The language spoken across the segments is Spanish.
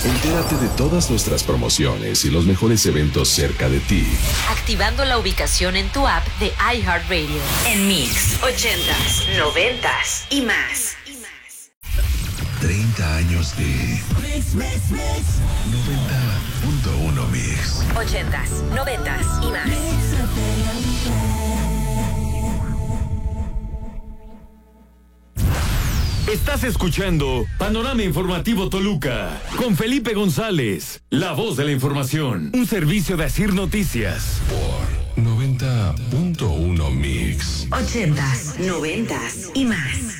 Entérate de todas nuestras promociones y los mejores eventos cerca de ti. Activando la ubicación en tu app de iHeartRadio. En Mix, 80s, 90s y más. 30 años de Mix. 90.1 Mix. 80s, 90s y más. Estás escuchando Panorama Informativo Toluca con Felipe González, la voz de la información. Un servicio de Asir Noticias. Por 90.1 Mix. 80s, 90s y más.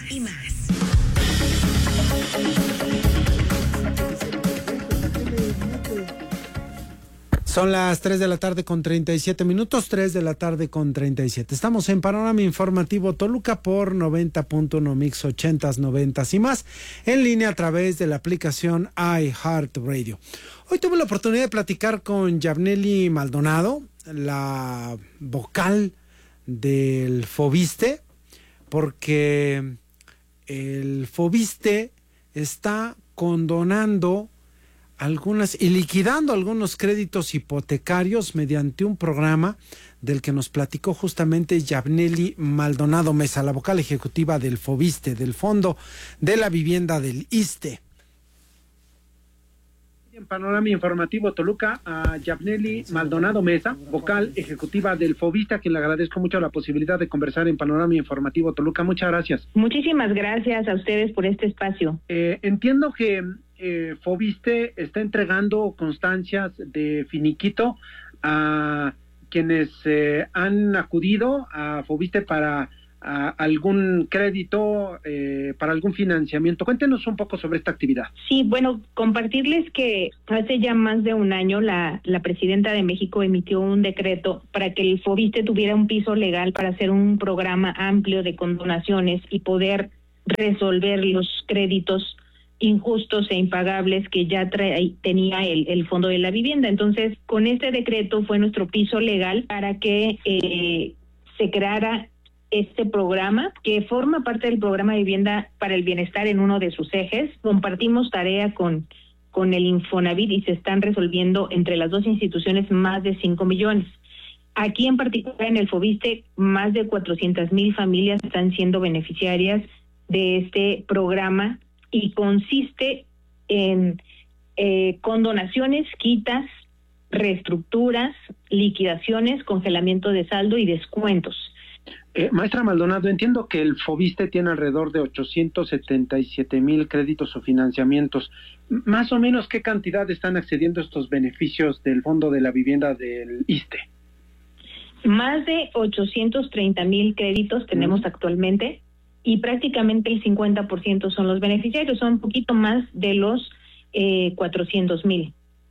Son las 3 de la tarde con 37 minutos, 3 de la tarde con 37. Estamos en Panorama Informativo Toluca por 90.1 Mix, 80s, 90s y más, en línea a través de la aplicación iHeartRadio. Hoy tuve la oportunidad de platicar con Yabneli Maldonado, la vocal del Fobiste, porque el Fobiste está condonando algunas y liquidando algunos créditos hipotecarios mediante un programa del que nos platicó justamente Yabneli Maldonado Mesa, la vocal ejecutiva del Fobiste, del Fondo de la Vivienda del ISSSTE. En Panorama Informativo Toluca, a Yabneli Maldonado Mesa, vocal ejecutiva del Fobiste, a quien le agradezco mucho la posibilidad de conversar en Panorama Informativo Toluca. Muchas gracias. Muchísimas gracias a ustedes por este espacio. Entiendo que Fobiste está entregando constancias de finiquito a quienes han acudido a Fobiste para algún crédito, para algún financiamiento. Cuéntenos un poco sobre esta actividad. Sí, bueno, compartirles que hace ya más de un año la presidenta de México emitió un decreto para que el Fobiste tuviera un piso legal para hacer un programa amplio de condonaciones y poder resolver los créditos injustos e impagables que ya tenía el Fondo de la Vivienda. Entonces, con este decreto fue nuestro piso legal para que se creara este programa, que forma parte del programa de vivienda para el bienestar en uno de sus ejes. Compartimos tarea con el Infonavit y se están resolviendo entre las dos instituciones más de 5 millones. Aquí en particular en el Fobiste, más de 400,000 familias están siendo beneficiarias de este programa y consiste en condonaciones, quitas, reestructuras, liquidaciones, congelamiento de saldo y descuentos. Maestra Maldonado, entiendo que el Fobiste tiene alrededor de 877,000 créditos o financiamientos. Más o menos, ¿qué cantidad están accediendo a estos beneficios del Fondo de la Vivienda del ISSSTE? Más de 830,000 créditos tenemos actualmente y prácticamente el 50% son los beneficiarios, son un poquito más de los 400,000.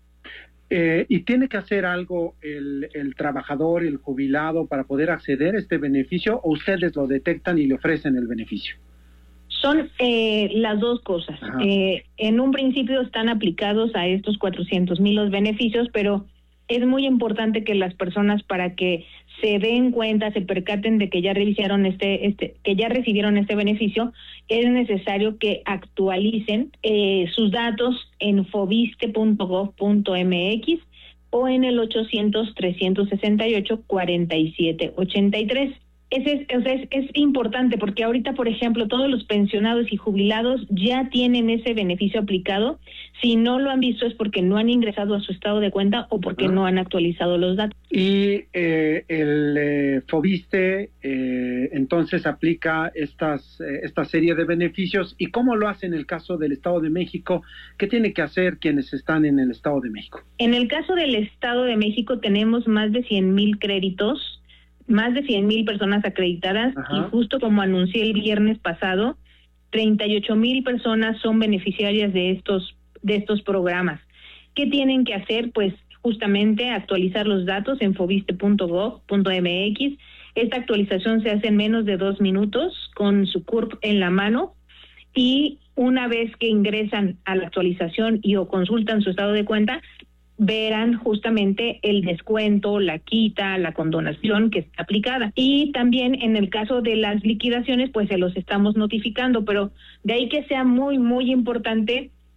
¿Y tiene que hacer algo el trabajador, el jubilado, para poder acceder a este beneficio, o ustedes lo detectan y le ofrecen el beneficio? Son las dos cosas. En un principio están aplicados a estos 400,000 los beneficios, pero es muy importante que las personas, para que se den cuenta, se percaten de que ya revisaron que ya recibieron este beneficio, es necesario que actualicen sus datos en fobiste.gov.mx o en el 800-368-4783. Es importante porque ahorita, por ejemplo, todos los pensionados y jubilados ya tienen ese beneficio aplicado. Si no lo han visto es porque no han ingresado a su estado de cuenta o porque no han actualizado los datos. Y el Fobiste entonces aplica esta serie de beneficios. ¿Y cómo lo hace en el caso del Estado de México? ¿Qué tiene que hacer quienes están en el Estado de México? En el caso del Estado de México tenemos más de 100,000 créditos, más de 100,000 personas acreditadas. Y justo como anuncié el viernes pasado, 38,000 personas son beneficiarias de estos programas. ¿Qué tienen que hacer? Pues justamente actualizar los datos en fobiste.gov.mx. Esta actualización se hace en menos de 2 minutos con su CURP en la mano, y una vez que ingresan a la actualización y o consultan su estado de cuenta, verán justamente el descuento, la quita, la condonación que está aplicada. Y también en el caso de las liquidaciones, pues se los estamos notificando, pero de ahí que sea muy, muy importante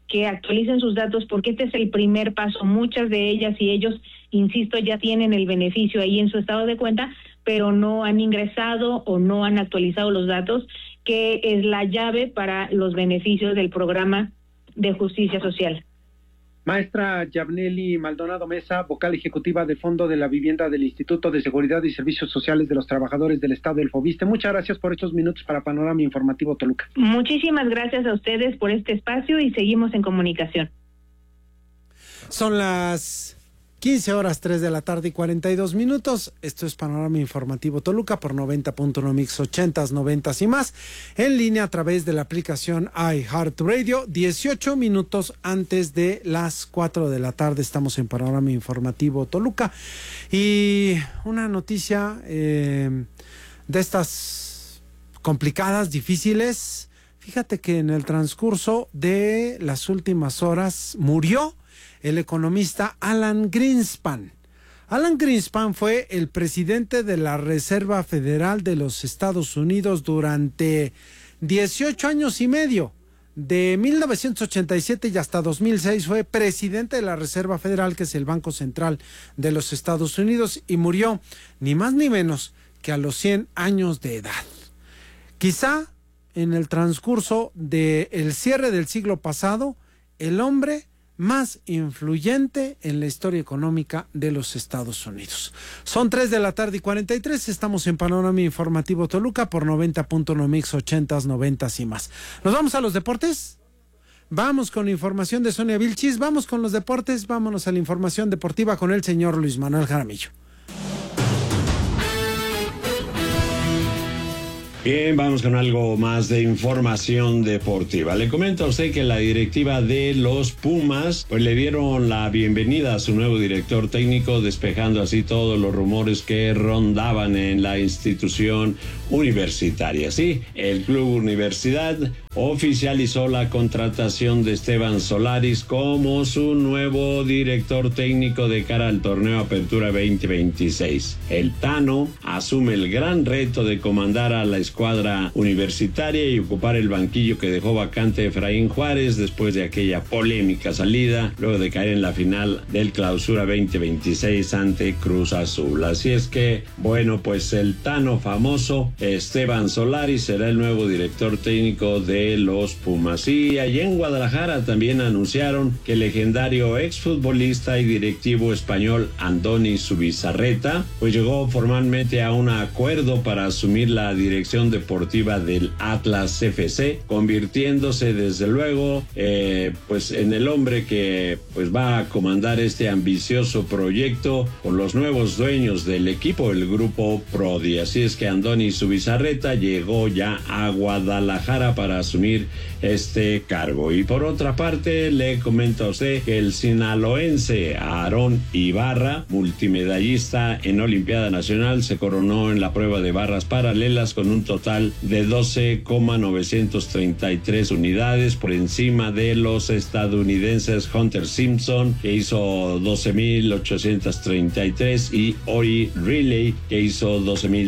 que actualicen sus datos, porque este es el primer paso. Muchas de ellas y ellos, insisto, ya tienen el beneficio ahí en su estado de cuenta, pero no han ingresado o no han actualizado los datos, que es la llave para los beneficios del programa de justicia social. Maestra Yabneli Maldonado Mesa, vocal ejecutiva de Fondo de la Vivienda del Instituto de Seguridad y Servicios Sociales de los Trabajadores del Estado del Fobiste. Muchas gracias por estos minutos para Panorama Informativo Toluca. Muchísimas gracias a ustedes por este espacio y seguimos en comunicación. Son las 15 horas 3 de la tarde y 42 minutos. Esto es Panorama Informativo Toluca por 90.1 Mix 80s, 90s y más. En línea a través de la aplicación iHeartRadio. 18 minutos antes de las 4 de la tarde estamos en Panorama Informativo Toluca. Y una noticia de estas complicadas, difíciles. Fíjate que en el transcurso de las últimas horas murió el economista Alan Greenspan. Alan Greenspan fue el presidente de la Reserva Federal de los Estados Unidos durante 18 años y medio. De 1987 y hasta 2006 fue presidente de la Reserva Federal, que es el Banco Central de los Estados Unidos, y murió ni más ni menos que a los 100 años de edad. Quizá en el transcurso del cierre del siglo pasado, el hombre más influyente en la historia económica de los Estados Unidos. Son 3 de la tarde y 43, estamos en Panorama Informativo Toluca por 90.1 Mix 80s, 90s y más. ¿Nos vamos a los deportes? Vamos con información de Sonia Vilchis, vamos con los deportes, vámonos a la información deportiva con el señor Luis Manuel Jaramillo. Bien, vamos con algo más de información deportiva. Le comento a usted que la directiva de los Pumas pues le dieron la bienvenida a su nuevo director técnico, despejando así todos los rumores que rondaban en la institución universitaria. Sí, el Club Universidad oficializó la contratación de Esteban Solaris como su nuevo director técnico de cara al torneo Apertura 2026. El Tano asume el gran reto de comandar a la escuadra universitaria y ocupar el banquillo que dejó vacante Efraín Juárez después de aquella polémica salida, luego de caer en la final del Clausura 2026 ante Cruz Azul. Así es que, bueno, pues el Tano famoso, Esteban Solaris, será el nuevo director técnico de los Pumas. Y allí en Guadalajara también anunciaron que el legendario exfutbolista y directivo español Andoni Zubizarreta pues llegó formalmente a un acuerdo para asumir la dirección deportiva del Atlas FC, convirtiéndose desde luego pues en el hombre que pues va a comandar este ambicioso proyecto con los nuevos dueños del equipo, el grupo Prodi. Así es que Andoni Zubizarreta llegó ya a Guadalajara para asumir este cargo. Y por otra parte, le comento a usted que el sinaloense Aarón Ibarra, multimedallista en Olimpiada Nacional, se coronó en la prueba de barras paralelas con un total de 12,933 unidades por encima de los estadounidenses Hunter Simpson, que hizo 12,833, y Ori Riley, que hizo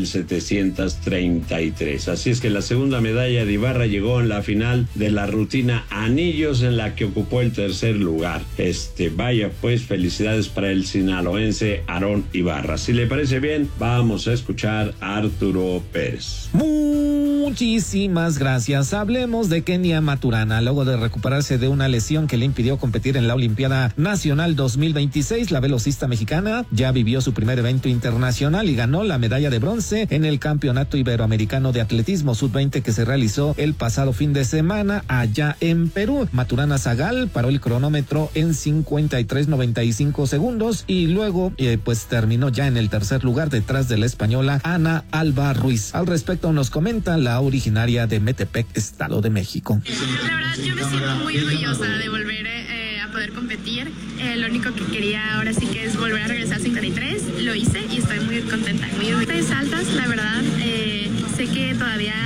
12,733. Así es que la segunda medalla de Ibarra llegó en la final de la rutina anillos, en la que ocupó el tercer lugar. Vaya pues, felicidades para el sinaloense Aarón Ibarra. Si le parece bien, vamos a escuchar a Arturo Pérez. Muchísimas gracias. Hablemos de Kenia Maturana. Luego de recuperarse de una lesión que le impidió competir en la Olimpiada Nacional 2026, la velocista mexicana ya vivió su primer evento internacional y ganó la medalla de bronce en el Campeonato Iberoamericano de Atletismo Sub-20 que se realizó el pasado fin de semana allá en Perú. Maturana Zagal paró el cronómetro en 53:95 segundos y luego pues terminó ya en el tercer lugar detrás de la española Ana Alba Ruiz. Al respecto nos comenta la originaria de Metepec, Estado de México. La verdad yo me siento muy orgullosa de volver a poder competir. Lo único que quería ahora sí que es volver a regresar a 53. Lo hice y estoy muy contenta. Muy altas, la verdad. Sé que todavía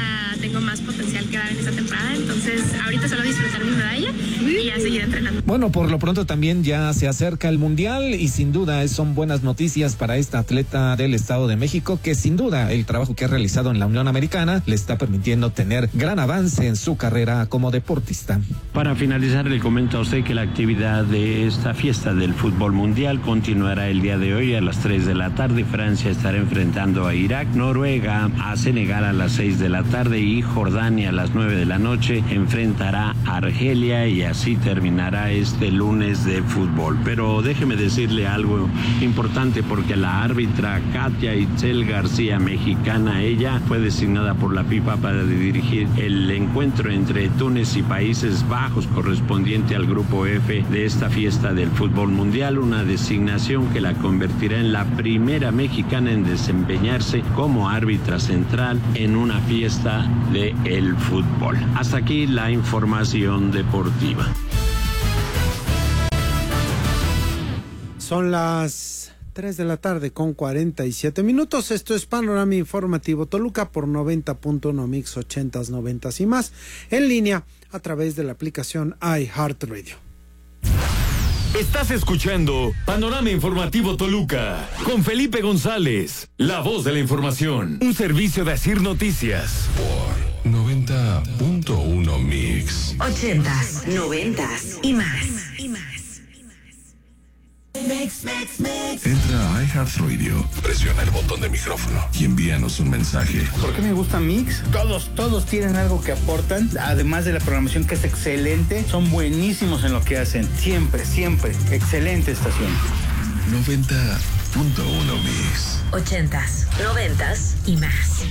tengo más potencial que dar en esta temporada. Entonces, ahorita solo disfrutar mi medalla y a seguir entrenando. Bueno, por lo pronto también ya se acerca el Mundial y sin duda son buenas noticias para esta atleta del Estado de México, que sin duda el trabajo que ha realizado en la Unión Americana le está permitiendo tener gran avance en su carrera como deportista. Para finalizar, le comento a usted que la actividad de esta fiesta del fútbol mundial continuará el día de hoy a las 3 de la tarde. Francia estará enfrentando a Irak, Noruega a Senegal a las 6 de la tarde y Jordania a las 9 de la noche enfrentará a Argelia, y así terminará este lunes de fútbol. Pero déjeme decirle algo importante, porque la árbitra Katia Itzel García, mexicana, ella fue designada por la FIFA para dirigir el encuentro entre Túnez y Países Bajos correspondiente al grupo F de esta fiesta del fútbol mundial, una designación que la convertirá en la primera mexicana en desempeñarse como árbitra central en una fiesta del fútbol. Hasta aquí la información deportiva. Son las 3 de la tarde con 47 minutos. Esto es Panorama Informativo Toluca por 90.1 Mix 80s, 90s y más, en línea a través de la aplicación iHeartRadio. Estás escuchando Panorama Informativo Toluca con Felipe González, la voz de la información, un servicio de Asir Noticias. Por 90.1 Mix 80s, 90s y más. Entra a iHeartRadio, presiona el botón de micrófono y envíanos un mensaje. ¿Por qué me gusta Mix? Todos tienen algo que aportan, además de la programación que es excelente, son buenísimos en lo que hacen, siempre, excelente estación. 90.1 Mix 80s, 90s y más.